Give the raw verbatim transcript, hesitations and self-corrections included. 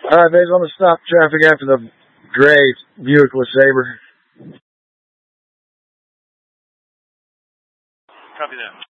All right, babe, I'm going to stop traffic after the gray Buick LeSabre. Copy that.